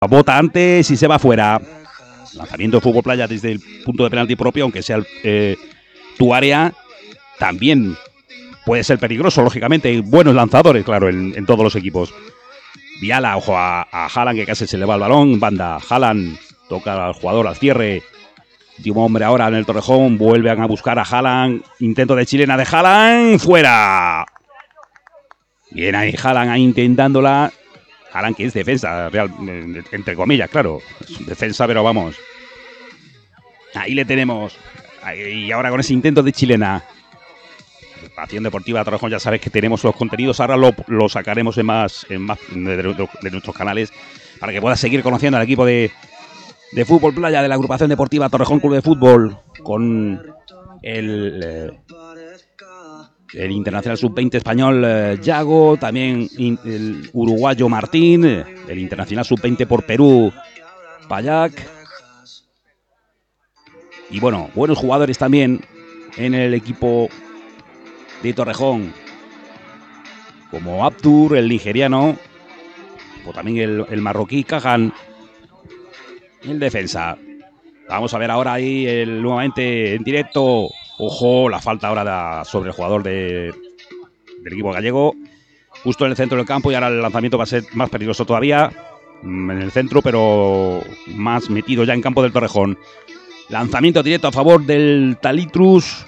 Bota antes y se va fuera. Lanzamiento de fútbol playa desde el punto de penalti propio, aunque sea tu área, también puede ser peligroso, lógicamente. Hay buenos lanzadores, claro, en todos los equipos. Viala, ojo a Haaland, que casi se le va el balón. Banda, Haaland toca al jugador al cierre. Último hombre ahora en el Torrejón. Vuelven a buscar a Haaland. Intento de chilena de Haaland. ¡Fuera! Bien ahí Haaland ahí intentándola. Haaland, que es defensa, real, entre comillas, claro. Es defensa, pero vamos. Ahí le tenemos. Y ahora con ese intento de chilena. Acción Deportiva Torrejón, ya sabes que tenemos los contenidos. Ahora lo sacaremos en más de nuestros canales para que puedas seguir conociendo al equipo de fútbol playa de la agrupación deportiva Torrejón Club de Fútbol, con el internacional sub-20 español Yago, también el uruguayo Martín, el internacional sub-20 por Perú Payac, y bueno, buenos jugadores también en el equipo de Torrejón, como Abdur, el nigeriano, o también el marroquí Kahan, el defensa. Vamos a ver ahora ahí nuevamente en directo. Ojo, la falta ahora sobre el jugador del equipo gallego, justo en el centro del campo, y ahora el lanzamiento va a ser más peligroso todavía, en el centro, pero más metido ya en campo del Torrejón. Lanzamiento directo a favor del Talitrus.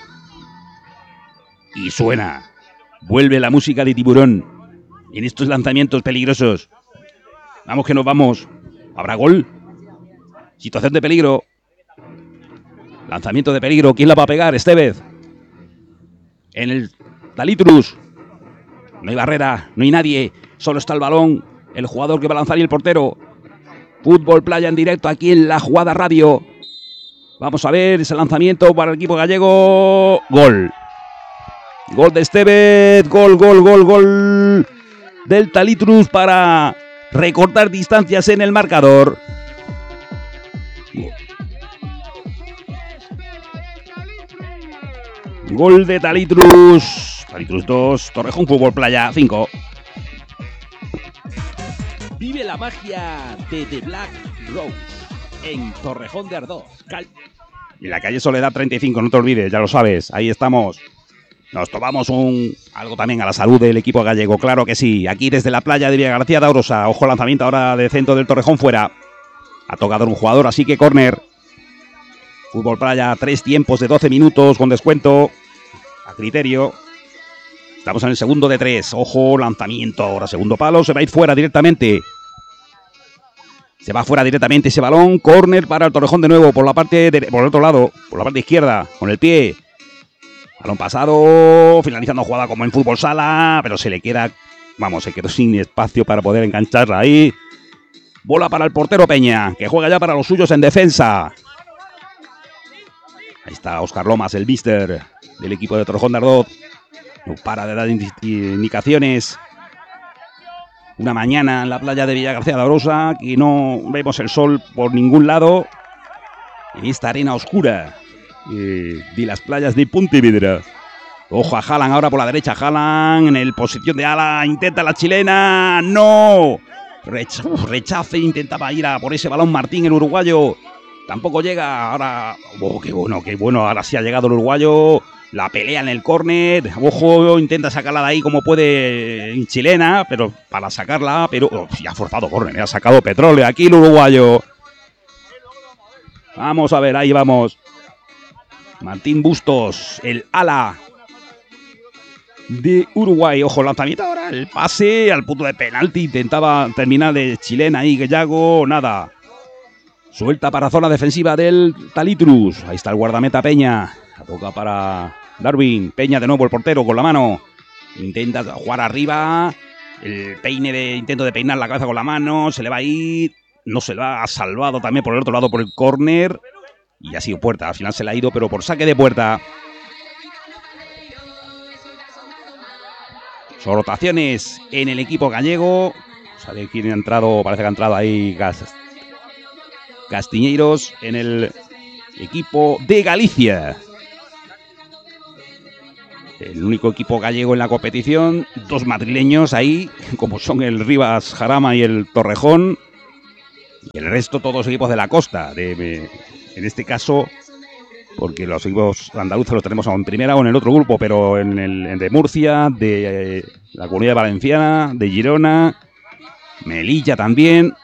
Y suena. Vuelve la música de Tiburón en estos lanzamientos peligrosos. Vamos que nos vamos. ¿Habrá gol? Situación de peligro. Lanzamiento de peligro. ¿Quién la va a pegar? Estevez. En el Talitrus. No hay barrera, no hay nadie. Solo está el balón, el jugador que va a lanzar y el portero. Fútbol playa en directo aquí en La Jugada Radio. Vamos a ver ese lanzamiento para el equipo gallego. Gol. Gol de Estevez. Gol del Talitrus para recortar distancias en el marcador. Gol de Talitrus. Talitrus 2, Torrejón Fútbol Playa 5. Vive la magia de The Black Rose en Torrejón de Ardoz. En la calle Soledad 35, no te olvides, ya lo sabes, ahí estamos. Nos tomamos algo también a la salud del equipo gallego, claro que sí. Aquí desde la playa de Villagarcía de Aurosa. Ojo, lanzamiento ahora de centro del Torrejón fuera. Ha tocado un jugador, así que córner. Fútbol playa, 3 tiempos de 12 minutos con descuento a criterio. Estamos en el segundo de 3. Ojo, lanzamiento ahora, segundo palo. Se va a ir fuera directamente. Se va fuera directamente ese balón. Córner para el Torrejón de nuevo por por el otro lado, por la parte izquierda, con el pie. Balón pasado, finalizando jugada como en fútbol sala, pero se le queda, se quedó sin espacio para poder engancharla ahí. Bola para el portero Peña, que juega ya para los suyos en defensa. Ahí está Óscar Lomas, el mister del equipo de Torrejón de Ardoz. No para de dar indicaciones. Una mañana en la playa de Villagarcía de Aurosa, que no vemos el sol por ningún lado. En esta arena oscura de las playas de Pontevedra. Ojo a Haaland ahora por la derecha. Haaland en posición de ala. Intenta la chilena. ¡No! Rechace. Intentaba ir a por ese balón Martín, el uruguayo. Tampoco llega. Ahora. Oh, qué bueno. Ahora sí ha llegado el uruguayo. La pelea en el córner. Ojo, intenta sacarla de ahí como puede en chilena. Pero para sacarla. Pero ya ha forzado córner. Ha sacado petróleo aquí el uruguayo. Vamos a ver, ahí vamos. Martín Bustos, el ala de Uruguay. Ojo, lanzamiento ahora, el pase al punto de penalti. Intentaba terminar de chilena ahí, Gallago, nada. Suelta para zona defensiva del Talitrus. Ahí está el guardameta Peña. La toca para Darwin. Peña de nuevo, el portero con la mano. Intenta jugar arriba. El intento de peinar la cabeza con la mano. Se le va a ir. No se lo ha salvado también por el otro lado por el córner. Y ha sido puerta, al final se le ha ido, pero por saque de puerta. Son rotaciones en el equipo gallego. ¿Sabe quién ha entrado? Parece que ha entrado ahí Castiñeiros en el equipo de Galicia. El único equipo gallego en la competición. 2 madrileños ahí, como son el Rivas Jarama y el Torrejón. Y el resto todos equipos de la costa, en este caso, porque los equipos andaluces los tenemos en primera o en el otro grupo, pero en el de Murcia, de la Comunidad Valenciana, de Girona, Melilla también.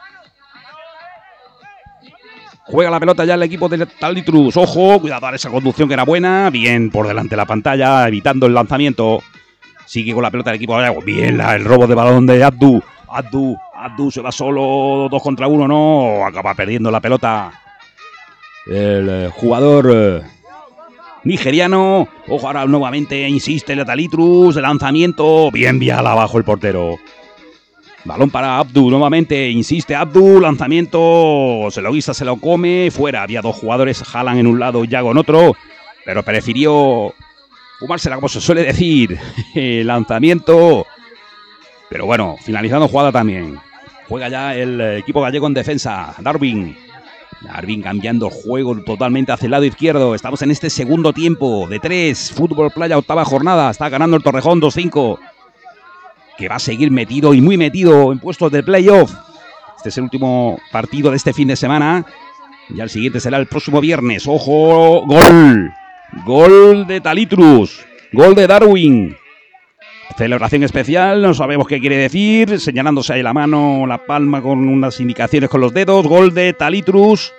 Juega la pelota ya el equipo de Talitrus. Ojo, cuidado a esa conducción que era buena. Bien por delante de la pantalla, evitando el lanzamiento. Sigue con la pelota el equipo. Bien el robo de balón de Abdu. Abdu se va solo, 2 contra 1, no. Acaba perdiendo la pelota el jugador nigeriano. Ojo, ahora nuevamente insiste el Talitrus. El lanzamiento. Bien vial abajo el portero. Balón para Abdu, nuevamente, insiste Abdu, lanzamiento, se lo guisa, se lo come, fuera, había 2 jugadores, Haaland en un lado y Yago en otro, pero prefirió fumársela, como se suele decir, lanzamiento, pero bueno, finalizando jugada también. Juega ya el equipo gallego en defensa, Darwin cambiando el juego totalmente hacia el lado izquierdo, estamos en este segundo tiempo de 3, Fútbol Playa, 8ª jornada, está ganando el Torrejón 2-5. Que va a seguir metido y muy metido en puestos de playoff. Este es el último partido de este fin de semana. Ya el siguiente será el próximo viernes. ¡Ojo! ¡Gol! Gol de Talitrus. Gol de Darwin. Celebración especial, no sabemos qué quiere decir. Señalándose ahí la mano, la palma con unas indicaciones con los dedos. Gol de Talitrus.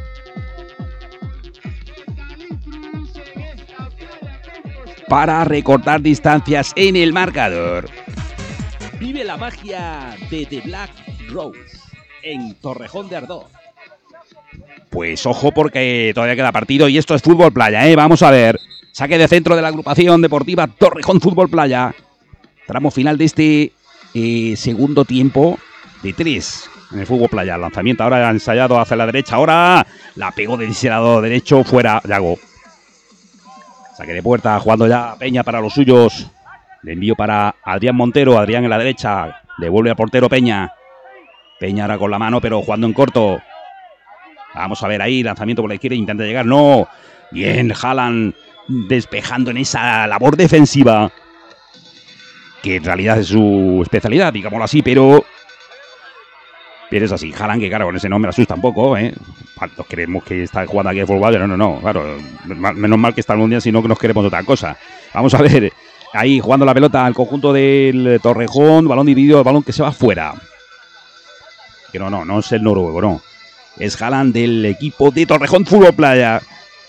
Para recortar distancias en el marcador. Vive la magia de The Black Rose en Torrejón de Ardoz. Pues ojo porque todavía queda partido y esto es Fútbol Playa, ¿eh? Vamos a ver. Saque de centro de la agrupación deportiva Torrejón Fútbol Playa. Tramo final de este segundo tiempo de 3 en el Fútbol Playa. Lanzamiento ahora ensayado hacia la derecha. Ahora la pegó de ese lado derecho. Fuera, Yago. Saque de puerta, jugando ya Peña para los suyos. Le envío para Adrián Montero. Adrián en la derecha. Devuelve al portero Peña. Peña ahora con la mano, pero jugando en corto. Vamos a ver ahí. Lanzamiento por la izquierda. Intenta llegar. No. Bien, Haaland despejando en esa labor defensiva. Que en realidad es su especialidad, digámoslo así, pero es así. Haaland, que claro, con ese nombre asusta un poco, ¿eh? ¿Cuántos creemos que está jugando aquí el fútbol? No. Claro, menos mal que está el Mundial, sino que nos queremos otra cosa. Vamos a ver. Ahí jugando la pelota al conjunto del Torrejón, balón dividido, balón que se va fuera. Que no es el noruego, no. Es Haaland del equipo de Torrejón Fútbol Playa.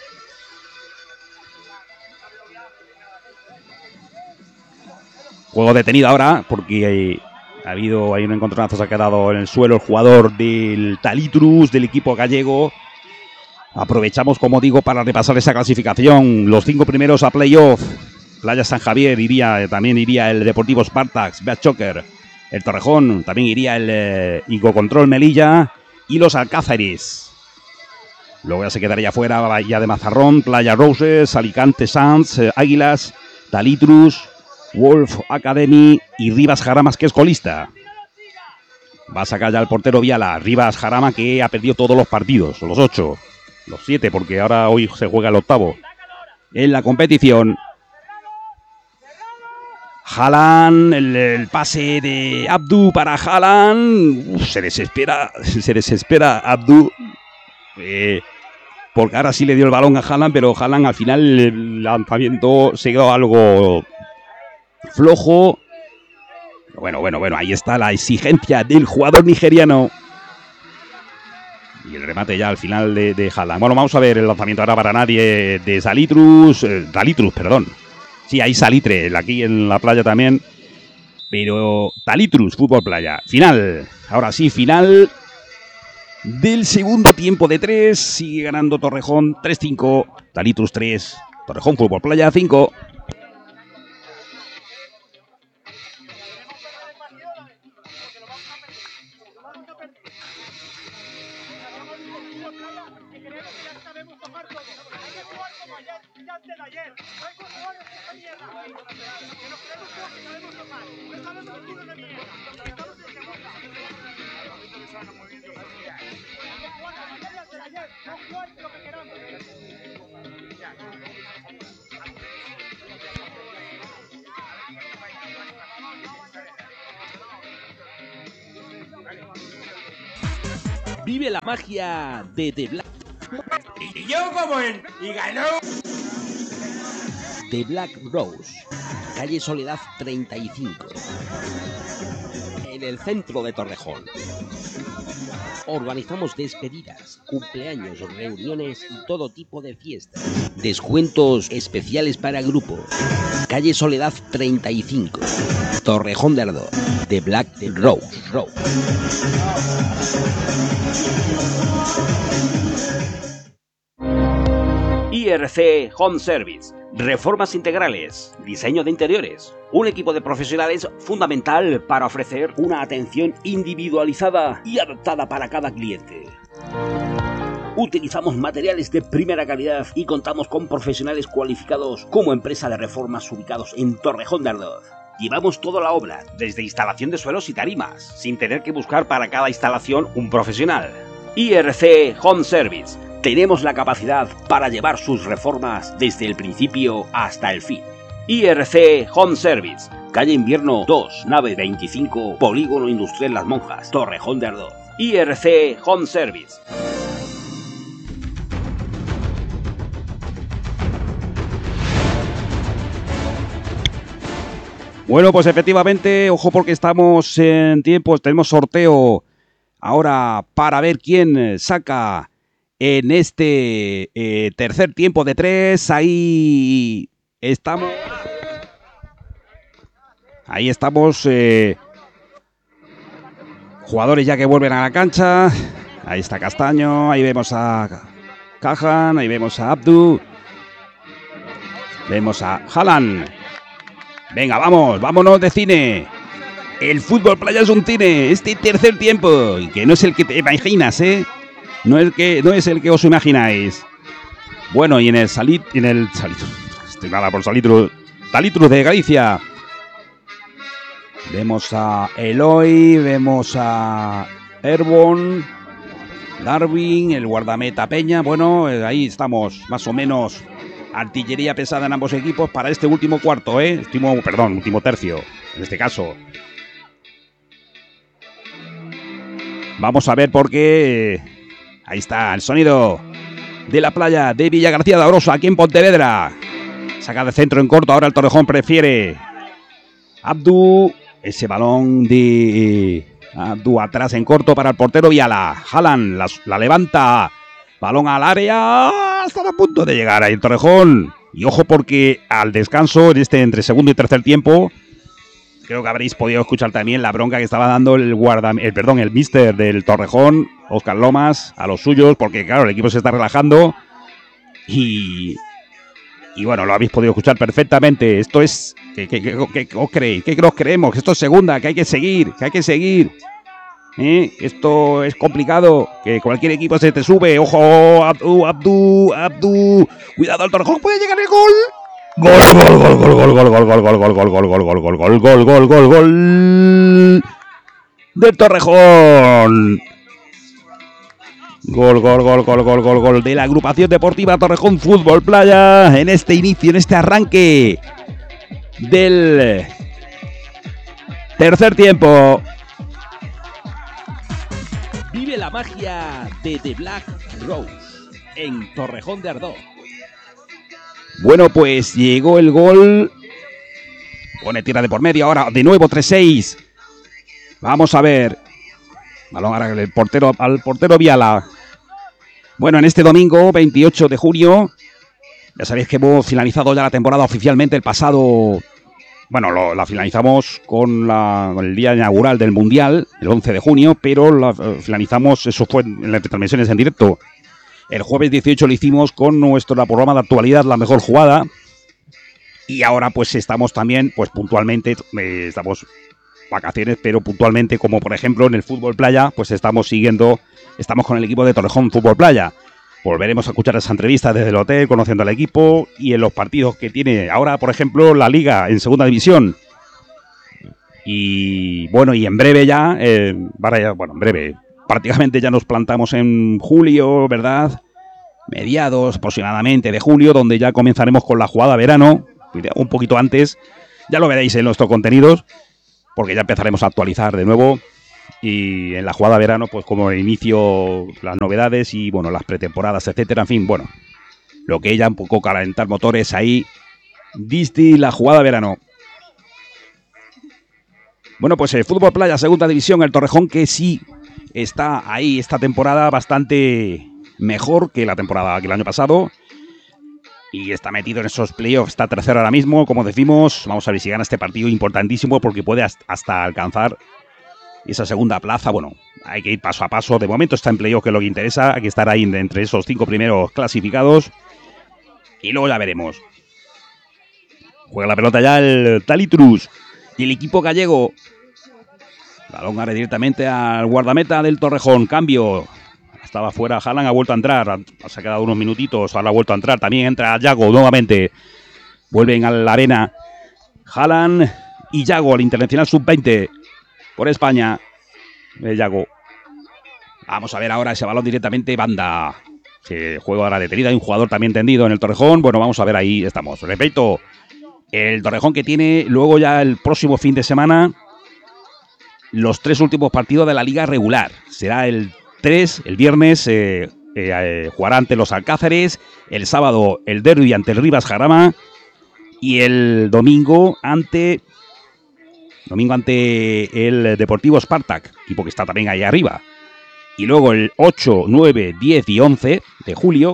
Juego detenido ahora porque ha habido ahí un encontronazo, se ha quedado en el suelo el jugador del Talitrus, del equipo gallego. Aprovechamos, como digo, para repasar esa clasificación. Los 5 primeros a playoff. Playa San Javier también iría el Deportivo Spartax, Beat Choker. El Torrejón, también iría el Icocontrol Melilla y los Alcázares. Luego ya se quedaría fuera Bahía de Mazarrón, Playa Roses, Alicante Sanz, Águilas, Talitrus, Wolf Academy y Rivas Jaramas, que es colista. Va a sacar ya el portero Viala. Rivas Jarama, que ha perdido todos los partidos, los 8, los 7, porque ahora hoy se juega el 8º en la competición. Haaland, el pase de Abdu para Haaland. Se desespera Abdu. Porque ahora sí le dio el balón a Haaland, pero Haaland al final el lanzamiento se quedó algo flojo. Bueno, ahí está la exigencia del jugador nigeriano. Y el remate ya al final de Haaland. Bueno, vamos a ver el lanzamiento ahora para nadie de Talitrus, perdón. Sí, hay salitre aquí en la playa también. Pero Talitrus, Fútbol Playa. Final. Ahora sí, final del segundo tiempo de 3. Sigue ganando Torrejón 3-5. Talitrus 3. Torrejón Fútbol Playa 5. Vive la magia de The Black. Y yo como él, y ganó. The Black Rose, calle Soledad 35, en el centro de Torrejón. Organizamos despedidas, cumpleaños, reuniones y todo tipo de fiestas. Descuentos especiales para grupos. Calle Soledad 35, Torrejón de Ardoz. The Black Rose. IRC Home Service. Reformas integrales, diseño de interiores. Un equipo de profesionales fundamental para ofrecer una atención individualizada y adaptada para cada cliente. Utilizamos materiales de primera calidad y contamos con profesionales cualificados como empresa de reformas ubicados en Torrejón de Ardoz. Llevamos toda la obra, desde instalación de suelos y tarimas, sin tener que buscar para cada instalación un profesional. IRC Home Service. Tenemos la capacidad para llevar sus reformas desde el principio hasta el fin. IRC Home Service, calle Invierno 2, nave 25, Polígono Industrial Las Monjas, Torrejón de Ardoz. IRC Home Service. Bueno, pues efectivamente, ojo porque estamos en tiempos, tenemos sorteo ahora para ver quién saca en este tercer tiempo de 3, ahí estamos. Ahí estamos. Jugadores ya que vuelven a la cancha. Ahí está Castaño, ahí vemos a Cajan, ahí vemos a Abdu. Vemos a Haaland. Venga, vámonos de cine. El fútbol playa es un cine, este tercer tiempo, que no es el que te imaginas, No es el que os imagináis. Bueno, y en el Salitrus de Galicia. Vemos a Eloy, vemos a Erbon, Darwin, el guardameta Peña. Bueno, ahí estamos, más o menos. Artillería pesada en ambos equipos para este último cuarto, último tercio, en este caso. Vamos a ver por qué. Ahí está el sonido de la playa de Villagarcía de Arosa, aquí en Pontevedra. Saca de centro en corto, ahora el Torrejón prefiere. Abdu, ese balón de Abdu atrás en corto para el portero Viala. Haaland la levanta, balón al área, está a punto de llegar ahí el Torrejón. Y ojo porque al descanso, entre segundo y tercer tiempo, creo que habréis podido escuchar también la bronca que estaba dando el míster del Torrejón, Óscar Lomas, a los suyos, porque claro, el equipo se está relajando y bueno, lo habéis podido escuchar perfectamente. Esto es, ¿qué os creéis? ¿Qué nos creemos? Que esto es segunda, que hay que seguir, Esto es complicado, que cualquier equipo se te sube. Ojo, Abdu, cuidado al Torrejón, puede llegar el gol. Gol del Torrejón. Gol de la agrupación deportiva Torrejón Fútbol Playa en este inicio, en este arranque del tercer tiempo. Vive la magia de The Black Rose en Torrejón de Ardoz. Bueno, pues llegó el gol. Pone tira de por medio ahora, de nuevo 3-6. Vamos a ver. Balón ahora al portero Viala. Bueno, en este domingo, 28 de junio, ya sabéis que hemos finalizado ya la temporada oficialmente el pasado. Bueno, la finalizamos con el día inaugural del Mundial, el 11 de junio, pero la finalizamos, eso fue en las retransmisiones en directo. El jueves 18 lo hicimos con nuestro programa de actualidad, La Mejor Jugada. Y ahora pues estamos también, pues puntualmente, estamos vacaciones, pero puntualmente, como por ejemplo en el fútbol playa, pues estamos con el equipo de Torrejón Fútbol Playa. Volveremos a escuchar esa entrevista desde el hotel, conociendo al equipo y en los partidos que tiene ahora, por ejemplo, la Liga en Segunda División. Y bueno, y en breve en breve, prácticamente ya nos plantamos en julio, ¿verdad? Mediados aproximadamente de julio, donde ya comenzaremos con la jugada verano, un poquito antes. Ya lo veréis en nuestros contenidos, porque ya empezaremos a actualizar de nuevo Y en la jugada de verano, pues como inicio las novedades y bueno, las pretemporadas, etcétera. En fin, bueno, lo que ella un poco calentar motores ahí. Disti la jugada de verano. Bueno, pues el fútbol playa, segunda división, el Torrejón, que sí está ahí esta temporada bastante mejor que la temporada que el año pasado. Y está metido en esos playoffs, está tercero ahora mismo, como decimos. Vamos a ver si gana este partido importantísimo porque puede hasta alcanzar esa segunda plaza. Bueno, hay que ir paso a paso. De momento está en playoff, que es lo que interesa. Hay que estar ahí entre esos 5 primeros clasificados. Y luego ya veremos. Juega la pelota ya el Talitrus. Y el equipo gallego. Balón ahora directamente al guardameta del Torrejón. Cambio. Estaba fuera Haaland, ha vuelto a entrar. Se ha quedado unos minutitos, ahora ha vuelto a entrar. También entra Yago nuevamente. Vuelven a la arena Haaland y Yago, el internacional sub-20 por España. Yago. Vamos a ver ahora ese balón directamente. Banda. Se juega ahora detenida. Hay un jugador también tendido en el Torrejón. Bueno, vamos a ver, ahí estamos. Repito, el Torrejón que tiene luego ya el próximo fin de semana los 3 últimos partidos de la liga regular. Será el 3, el viernes jugará ante los Alcázares, el sábado el derbi ante el Rivas Jarama y el domingo ante el Deportivo Spartak, equipo que está también ahí arriba. Y luego el 8, 9, 10 y 11 de julio,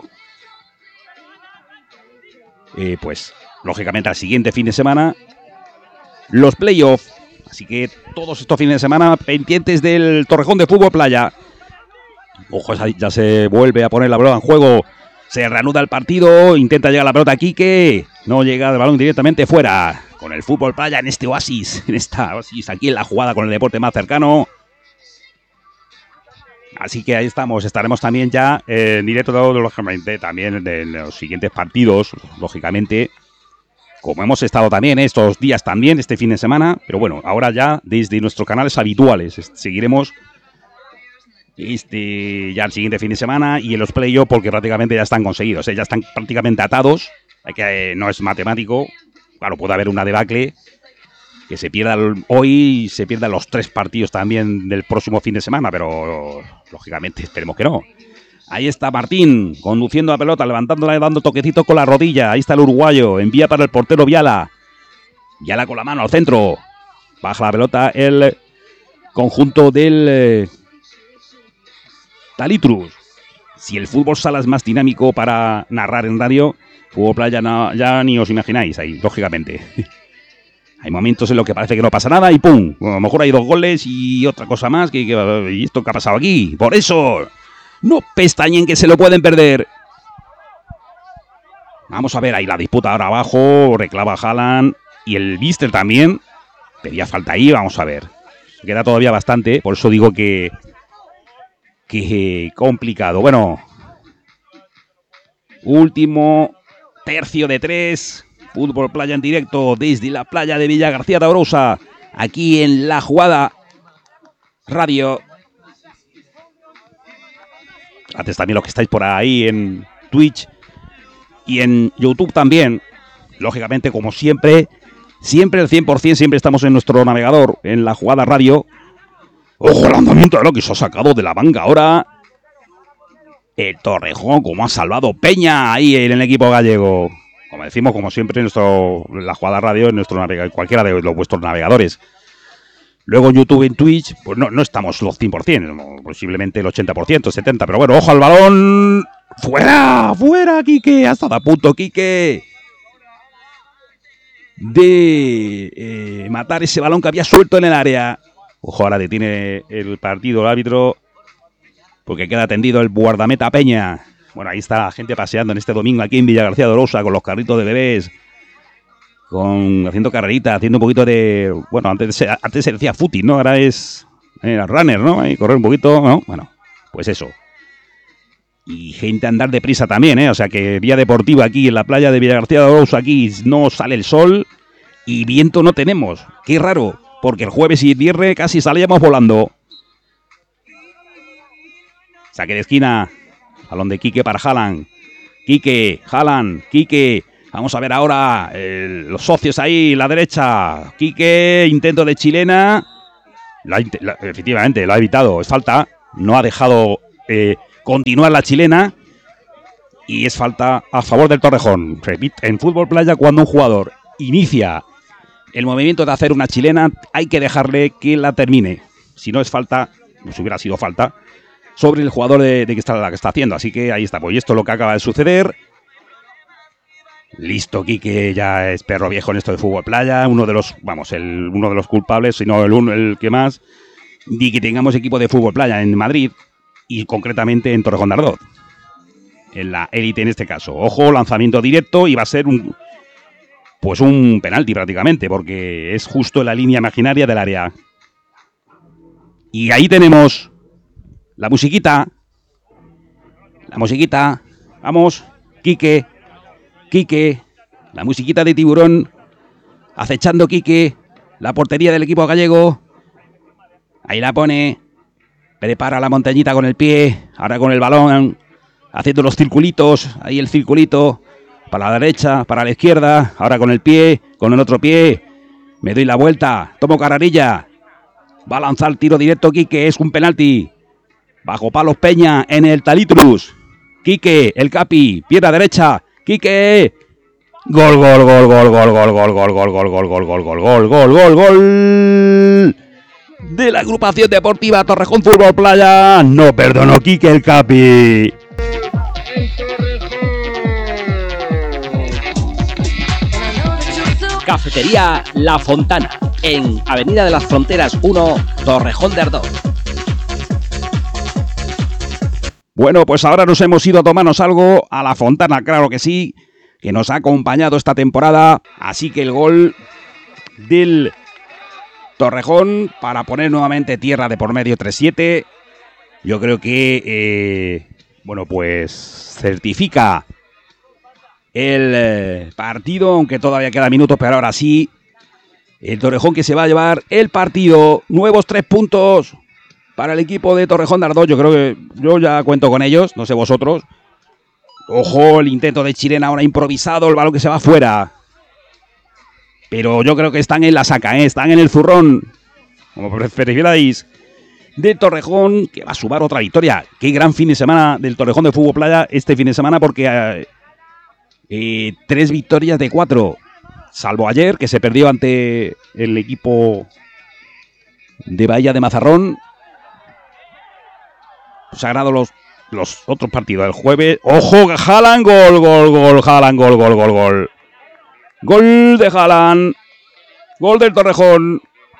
pues lógicamente al siguiente fin de semana, los playoffs. Así que todos estos fines de semana pendientes del Torrejón de Fútbol Playa. Ojo, ya se vuelve a poner la pelota en juego. Se reanuda el partido. Intenta llegar la pelota a Quique. No llega el balón directamente fuera. Con el Fútbol Playa en este oasis. En esta oasis, aquí en la jugada con el deporte más cercano. Así que ahí estamos. Estaremos también ya en directo, lógicamente, también de los siguientes partidos. Lógicamente, como hemos estado también estos días también, este fin de semana. Pero bueno, ahora ya desde nuestros canales habituales. Seguiremos ya el siguiente fin de semana y en los playoffs porque prácticamente ya están conseguidos, ya están prácticamente atados. Hay que no es matemático. Claro, puede haber una debacle que se pierda hoy y se pierdan los 3 partidos también del próximo fin de semana, pero lógicamente esperemos que no. Ahí está Martín conduciendo la pelota, levantándola y dando toquecitos con la rodilla. Ahí está el uruguayo, envía para el portero Viala. Viala con la mano al centro. Baja la pelota el conjunto del Talitrus. Si el fútbol sala es más dinámico para narrar en radio, fútbol playa no, ya ni os imagináis ahí, lógicamente. Hay momentos en los que parece que no pasa nada y ¡pum! A lo mejor hay 2 goles y otra cosa más. ¿Y esto qué ha pasado aquí? Por eso, no pestañen que se lo pueden perder. Vamos a ver ahí la disputa ahora abajo. Reclama Haaland y el Bister también. Pedía falta ahí, vamos a ver. Queda todavía bastante, por eso digo que complicado. Bueno, último tercio de 3. Fútbol playa en directo desde la playa de Villa García de Arousa, aquí en La Jugada Radio. Antes también los que estáis por ahí en Twitch y en YouTube también. Lógicamente, como siempre el 100%, siempre estamos en nuestro navegador, en La Jugada Radio. Ojo, el lanzamiento de lo que se ha sacado de la manga ahora. El Torrejón, como ha salvado Peña ahí en el equipo gallego. Como decimos, como siempre, en La Jugada Radio, en cualquiera de los vuestros navegadores. Luego en YouTube, en Twitch, pues no estamos los 100%, posiblemente el 80%, 70%. Pero bueno, ojo al balón. ¡Fuera! ¡Fuera, Quique! Ha estado a punto, Quique, de matar ese balón que había suelto en el área. Ojo, ahora detiene el partido el árbitro porque queda tendido el guardameta Peña. Bueno, ahí está la gente paseando en este domingo aquí en Villa García de Arousa con los carritos de bebés, haciendo carreritas, haciendo un poquito de... Bueno, antes se decía footing, ¿no? Ahora es runner, ¿no? Ahí correr un poquito, ¿no? Bueno, pues eso. Y gente a andar deprisa también, ¿eh? O sea que vía deportiva aquí en la playa de Villa García de Arousa, aquí no sale el sol y viento no tenemos. Qué raro, porque el jueves y el viernes casi salíamos volando. Saque de esquina. Balón de Quique para Haaland. Quique, Haaland, Quique. Vamos a ver ahora los socios ahí, la derecha. Quique, intento de chilena. efectivamente, lo ha evitado. Es falta. No ha dejado continuar la chilena. Y es falta a favor del Torrejón. Repito, en fútbol playa, cuando un jugador inicia el movimiento de hacer una chilena, hay que dejarle que la termine. Si no es falta, pues hubiera sido falta sobre el jugador de que está haciendo. Así que ahí está. Pues esto es lo que acaba de suceder. Listo, Quique ya es perro viejo en esto de fútbol playa. Uno de los culpables, sino el que más, de que tengamos equipo de fútbol playa en Madrid y concretamente en Torrejón de Ardoz. En la élite en este caso. Ojo, lanzamiento directo y va a ser un penalti prácticamente, porque es justo en la línea imaginaria del área. Y ahí tenemos la musiquita. La musiquita. Vamos, Quique, la musiquita de Tiburón. Acechando Quique, la portería del equipo gallego. Ahí la pone. Prepara la montañita con el pie. Ahora con el balón. Haciendo los circulitos, ahí el circulito, para la derecha, para la izquierda, ahora con el pie, con el otro pie, me doy la vuelta, tomo carrerilla, va a lanzar tiro directo Quique, es un penalti, bajo palos Peña en el Talitrus, Quique, el Capi, pierna derecha, Quique, gol, de la agrupación deportiva Torrejón Fútbol Playa, no perdonó Quique el Capi. Cafetería La Fontana, en Avenida de las Fronteras 1, Torrejón de Ardoz. Bueno, pues ahora nos hemos ido a tomarnos algo a La Fontana, claro que sí, que nos ha acompañado esta temporada. Así que el gol del Torrejón para poner nuevamente tierra de por medio 3-7. Yo creo que, pues certifica el partido, aunque todavía queda minutos, pero ahora sí, el Torrejón que se va a llevar el partido. Nuevos 3 puntos para el equipo de Torrejón de Ardoz. Yo creo que yo ya cuento con ellos, no sé vosotros. Ojo, el intento de chilena ahora improvisado, el balón que se va fuera. Pero yo creo que están en la saca, están en el zurrón, como prefierais, de Torrejón, que va a sumar otra victoria. Qué gran fin de semana del Torrejón de Fútbol Playa este fin de semana, porque 3 victorias de 4, salvo ayer, que se perdió ante el equipo de Bahía de Mazarrón. Sagrado los otros partidos. El jueves, ojo, Haaland, gol, Haaland, gol. Gol de Haaland, gol del Torrejón.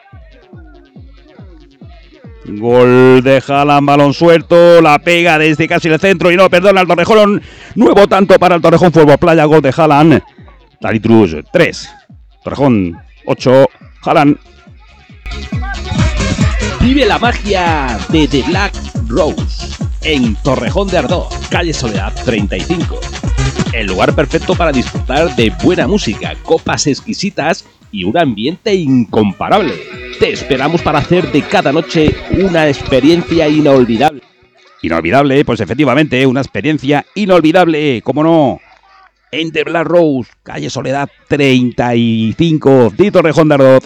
Gol de Haaland, balón suelto, la pega desde casi el centro y no perdona al Torrejón. Nuevo tanto para el Torrejón Fútbol Playa, gol de Haaland. Talitrus 3, Torrejón 8, Haaland. Vive la magia de The Black Rose en Torrejón de Ardoz, calle Soledad 35. El lugar perfecto para disfrutar de buena música, copas exquisitas y un ambiente incomparable. Te esperamos para hacer de cada noche una experiencia inolvidable. Inolvidable, pues efectivamente, una experiencia inolvidable, cómo no. En The Black Rose, calle Soledad 35, de Torrejón de Ardoz.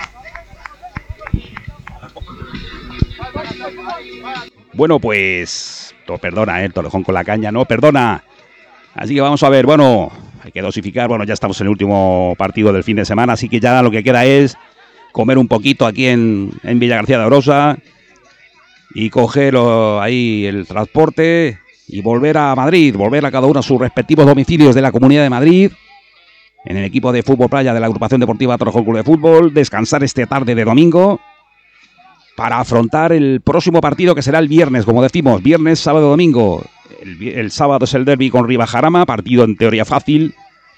Bueno, pues no perdona, el Torrejón con la caña, no perdona. Así que vamos a ver, bueno, hay que dosificar. Bueno, ya estamos en el último partido del fin de semana, así que ya lo que queda es comer un poquito aquí en Villa García de Orosa y coger ahí el transporte y volver a Madrid, volver a cada uno a sus respectivos domicilios de la Comunidad de Madrid, en el equipo de fútbol playa de la agrupación deportiva Torrejón Club de Fútbol, descansar esta tarde de domingo para afrontar el próximo partido, que será el viernes, como decimos, viernes, sábado, domingo. El sábado es el derbi con Ribajarama, partido en teoría fácil.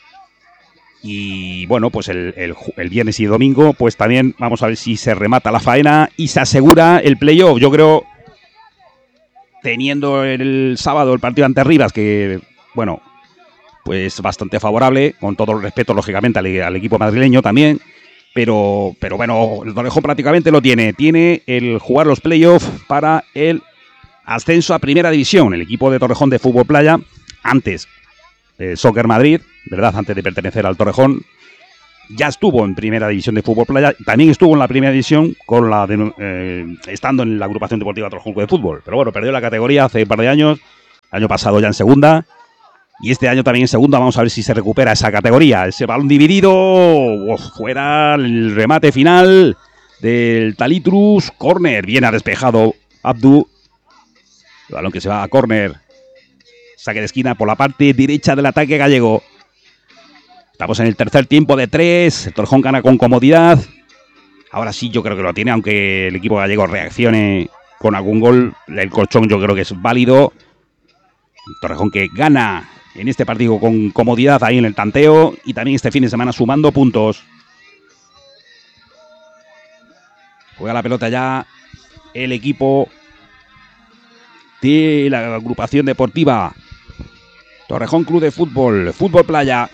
Y bueno, pues el viernes y domingo, pues también vamos a ver si se remata la faena y se asegura el playoff. Yo creo, teniendo el sábado el partido ante Rivas, que bueno, pues bastante favorable, con todo el respeto lógicamente al equipo madrileño también. Pero bueno, el Torrejón prácticamente lo tiene. Tiene el jugar los playoffs para el ascenso a Primera División. El equipo de Torrejón de Fútbol Playa, antes Soccer Madrid, ¿verdad? Antes de pertenecer al Torrejón, ya estuvo en primera división de fútbol playa, también estuvo en la primera división con estando en la agrupación deportiva Torrejón Club de Fútbol, pero bueno, perdió la categoría hace un par de años, el año pasado ya en segunda, y este año también en segunda. Vamos a ver si se recupera esa categoría. Ese balón dividido, fuera el remate final del Talitrus, córner, bien ha despejado Abdu, el balón que se va a córner, saque de esquina por la parte derecha del ataque gallego. Estamos en el tercer tiempo de 3. El Torrejón gana con comodidad. Ahora sí yo creo que lo tiene, aunque el equipo gallego reaccione con algún gol. El colchón yo creo que es válido. El Torrejón que gana en este partido con comodidad ahí en el tanteo. Y también este fin de semana sumando puntos. Juega la pelota ya el equipo de la agrupación deportiva Torrejón Club de Fútbol. Fútbol playa.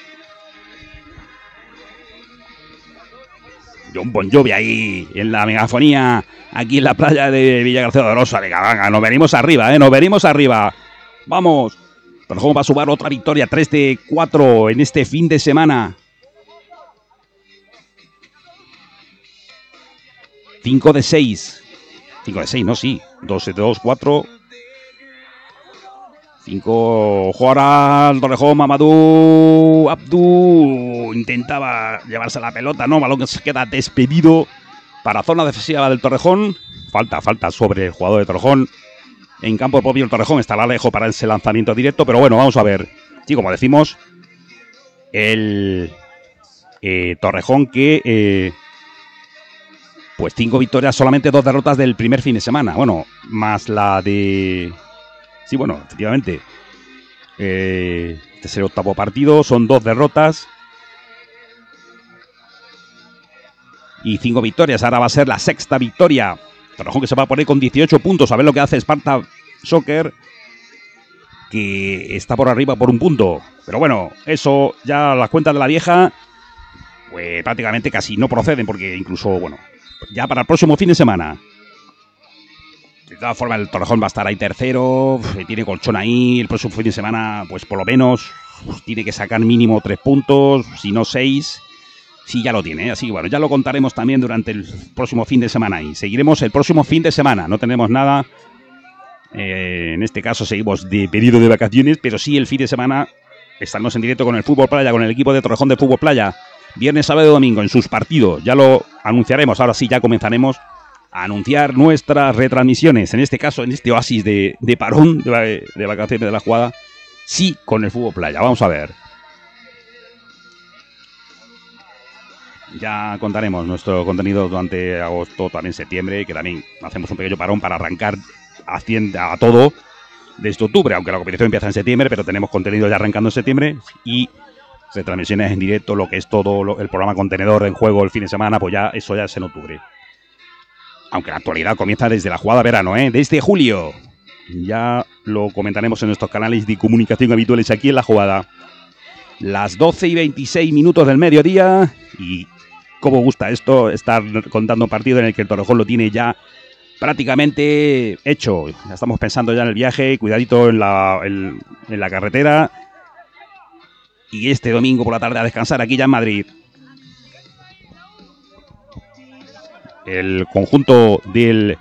John Bon Jovi ahí en la megafonía, aquí en la playa de Villagarcía de Orosa. Venga, nos venimos arriba, nos venimos arriba. Vamos. Torrejón va a sumar otra victoria, 3 de 4 en este fin de semana. 5 de 6. 5 de 6, no, sí. 2 de 2, 4. 5, ahora el Torrejón, Mamadou Abdu intentaba llevarse la pelota, no, balón que se queda despedido para zona defensiva del Torrejón. Falta sobre el jugador de Torrejón. En campo propio el Torrejón estará lejos para ese lanzamiento directo, pero bueno, vamos a ver. Sí, como decimos, el Torrejón que pues 5 victorias, solamente 2 derrotas del primer fin de semana. Bueno, más la de... Sí, bueno, efectivamente. Este es el octavo partido, son 2 derrotas y 5 victorias. Ahora va a ser la sexta victoria. Torrejón que se va a poner con 18 puntos. A ver lo que hace Sparta Soccer, que está por arriba por un punto. Pero bueno, eso ya las cuentas de la vieja, pues prácticamente casi no proceden, porque incluso, bueno, ya para el próximo fin de semana. De todas formas, el Torrejón va a estar ahí tercero, tiene colchón ahí. El próximo fin de semana, pues por lo menos, tiene que sacar mínimo 3 puntos, si no 6. Sí, ya lo tiene, así que bueno, ya lo contaremos también durante el próximo fin de semana. Y seguiremos el próximo fin de semana, no tenemos nada. En este caso seguimos de periodo de vacaciones, pero sí el fin de semana estaremos en directo con el Fútbol Playa, con el equipo de Torrejón de Fútbol Playa. Viernes, sábado y domingo en sus partidos, ya lo anunciaremos. Ahora sí, ya comenzaremos a anunciar nuestras retransmisiones, en este caso, en este oasis de parón de vacaciones de la jugada, sí, con el Fútbol Playa. Vamos a ver. Ya contaremos nuestro contenido durante agosto, también septiembre, que también hacemos un pequeño parón para arrancar a todo desde octubre, aunque la competición empieza en septiembre, pero tenemos contenido ya arrancando en septiembre y retransmisiones en directo, lo que es todo el programa contenedor en juego el fin de semana, pues ya eso ya es en octubre. Aunque la actualidad comienza desde la jugada verano, desde julio. Ya lo comentaremos en nuestros canales de comunicación habituales aquí en la jugada. Las 12:26 del mediodía. Y cómo gusta esto, estar contando un partido en el que el Torrejón lo tiene ya prácticamente hecho. Ya estamos pensando ya en el viaje, cuidadito en la carretera. Y este domingo por la tarde a descansar aquí ya en Madrid. El conjunto del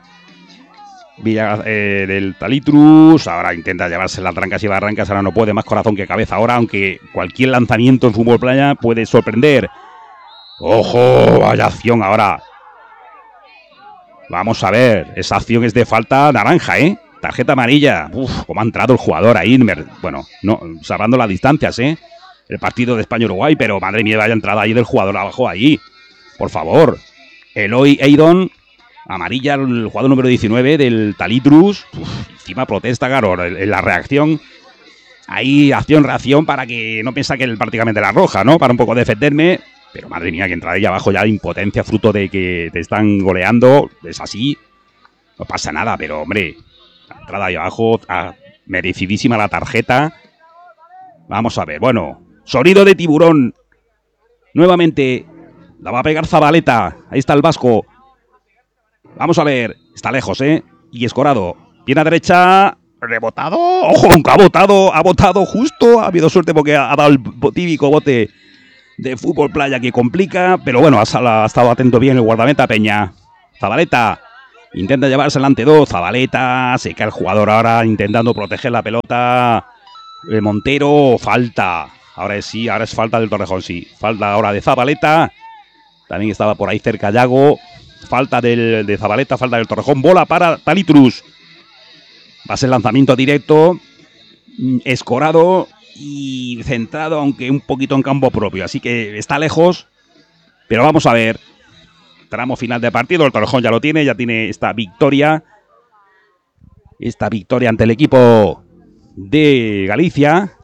Talitrus ahora intenta llevarse las trancas y barrancas, ahora no puede, más corazón que cabeza ahora, aunque cualquier lanzamiento en fútbol playa puede sorprender. ¡Ojo! Vaya acción ahora. Vamos a ver, esa acción es de falta naranja, tarjeta amarilla. Uf, cómo ha entrado el jugador ahí, bueno, no, salvando las distancias, el partido de España-Uruguay, pero madre mía, vaya entrada ahí del jugador abajo ahí, por favor. Eloy Eidon, amarilla, el jugador número 19 del Talitrus. Encima protesta, claro, en la reacción. Ahí, acción-reacción para que no piensa que él prácticamente la roja, ¿no? Para un poco defenderme. Pero madre mía, que entrada ahí abajo ya de impotencia, fruto de que te están goleando. Es así, no pasa nada, pero hombre, la entrada ahí abajo, merecidísima la tarjeta. Vamos a ver, bueno, sonido de tiburón. Nuevamente. La va a pegar Zabaleta. Ahí está el vasco. Vamos a ver. Está lejos, Y escorado. Viene a derecha. Rebotado. ¡Ojo! Ha botado justo. Ha habido suerte porque ha dado el típico bote de fútbol playa que complica, pero bueno, ha estado atento bien el guardameta Peña. Zabaleta intenta llevarse el ante 2, Zabaleta, se cae el jugador ahora intentando proteger la pelota. Montero, falta. Ahora sí, ahora es falta del Torrejón, sí. Falta ahora de Zabaleta. También estaba por ahí cerca Yago. Falta de Zabaleta, falta del Torrejón. Bola para Talitrus. Va a ser lanzamiento directo. Escorado y centrado, aunque un poquito en campo propio. Así que está lejos. Pero vamos a ver. Tramo final de partido. El Torrejón ya lo tiene. Ya tiene esta victoria. Esta victoria ante el equipo de Galicia.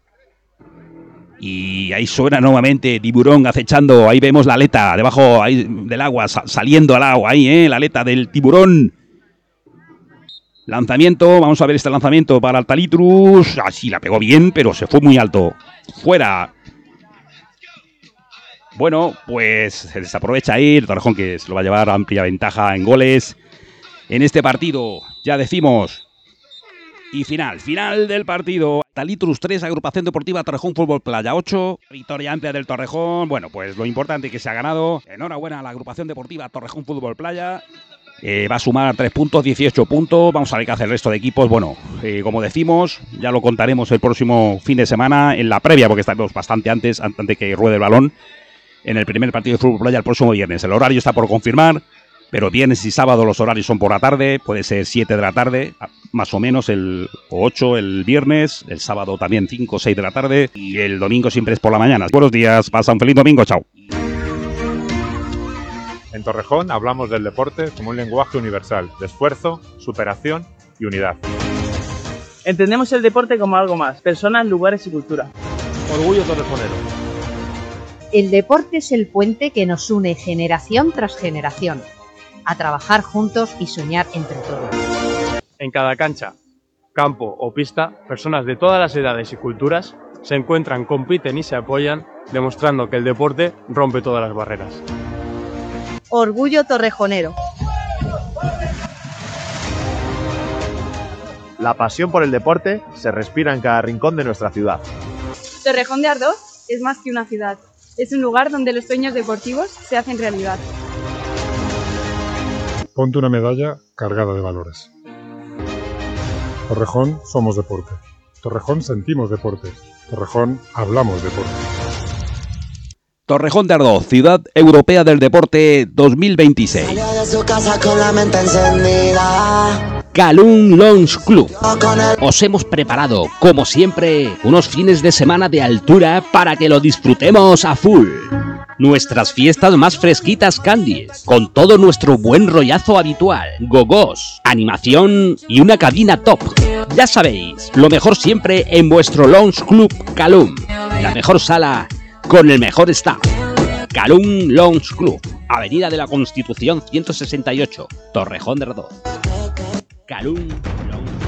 Y ahí suena nuevamente Tiburón acechando. Ahí vemos la aleta debajo ahí del agua, saliendo al agua. Ahí, la aleta del Tiburón. Lanzamiento, vamos a ver este lanzamiento para el Talitrus. Así la pegó bien, pero se fue muy alto. Fuera. Bueno, pues se desaprovecha ahí el Torrejón, que se lo va a llevar a amplia ventaja en goles en este partido. Ya decimos. Y final del partido. Talitrus 3, Agrupación Deportiva Torrejón Fútbol Playa 8. Victoria amplia del Torrejón. Bueno, pues lo importante que se ha ganado. Enhorabuena a la Agrupación Deportiva Torrejón Fútbol Playa. Va a sumar 3 puntos, 18 puntos. Vamos a ver qué hace el resto de equipos. Bueno, como decimos, ya lo contaremos el próximo fin de semana en la previa, porque estaremos bastante antes que ruede el balón, en el primer partido de Fútbol Playa el próximo viernes. El horario está por confirmar, pero viernes y sábado los horarios son por la tarde. Puede ser 7 de la tarde, más o menos, o 8 el viernes. El sábado también 5 o 6 de la tarde. Y el domingo siempre es por la mañana. Buenos días, pasa un feliz domingo, chao. En Torrejón hablamos del deporte como un lenguaje universal, de esfuerzo, superación y unidad. Entendemos el deporte como algo más, personas, lugares y cultura. Orgullo torrejonero. El deporte es el puente que nos une generación tras generación, a trabajar juntos y soñar entre todos. En cada cancha, campo o pista, personas de todas las edades y culturas se encuentran, compiten y se apoyan, demostrando que el deporte rompe todas las barreras. Orgullo torrejonero. La pasión por el deporte se respira en cada rincón de nuestra ciudad. Torrejón de Ardoz es más que una ciudad. Es un lugar donde los sueños deportivos se hacen realidad. Ponte una medalla cargada de valores. Torrejón somos deporte. Torrejón sentimos deporte. Torrejón hablamos deporte. Torrejón de Ardoz, Ciudad Europea del Deporte 2026. Salió de su casa con la mente encendida. Calum Lounge Club. Os hemos preparado, como siempre, unos fines de semana de altura para que lo disfrutemos a full. Nuestras fiestas más fresquitas candies, con todo nuestro buen rollazo habitual, gogos, animación y una cabina top. Ya sabéis, lo mejor siempre en vuestro Lounge Club Calum, la mejor sala con el mejor staff. Calum Lounge Club, Avenida de la Constitución 168, Torrejón de Ardoz. Calum